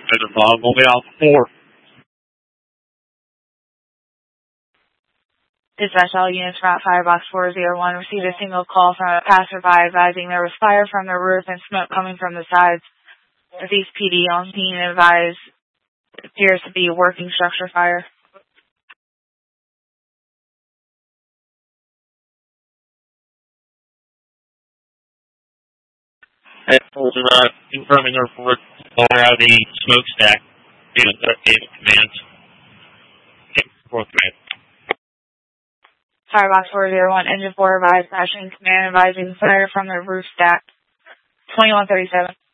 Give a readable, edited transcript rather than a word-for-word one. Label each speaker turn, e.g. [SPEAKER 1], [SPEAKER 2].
[SPEAKER 1] Engine 5, will be out 4.
[SPEAKER 2] Dispatch all units from Firebox 401 received a single call from a passerby advising there was fire from the roof and smoke coming from the sides. Northeast PD on scene advised it appears to be a working structure fire.
[SPEAKER 1] At 409, confirming the report, fire out of the smokestack. David commands. 4th command.
[SPEAKER 2] Firebox 401, engine 4 advised, Ashland command advising fire from the roof stack. 2137.